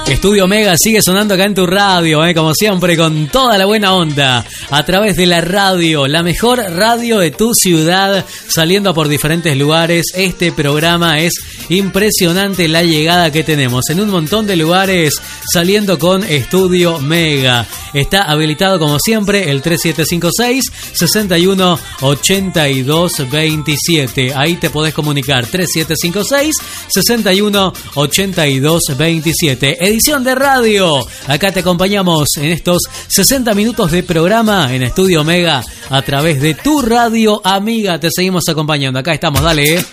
Estudio Mega sigue sonando acá en tu radio, como siempre, con toda la buena onda, a través de la radio, la mejor radio de tu ciudad, saliendo por diferentes lugares. Este programa es impresionante, la llegada que tenemos en un montón de lugares, saliendo con Estudio Mega. Está habilitado como siempre el 3756-618227. Ahí te podés comunicar, 3756-618227. Edición de radio. Acá te acompañamos en estos 60 minutos de programa en Estudio Mega a través de tu radio amiga. Te seguimos acompañando. Acá estamos, dale.